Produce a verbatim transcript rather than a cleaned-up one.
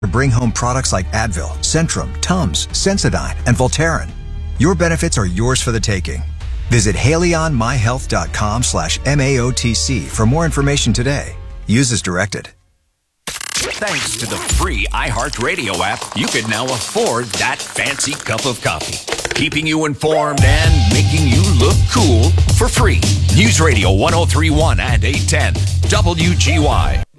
to bring home products like Advil, Centrum, Tums, Sensodyne, and Voltaren. Your benefits are yours for the taking. Visit HaleyonMyHealth.com slash MAOTC for more information today. Use as directed. Thanks to the free iHeartRadio app, you can now afford that fancy cup of coffee, keeping you informed and making you look cool for free. News Radio one oh three point one and eight ten W G Y.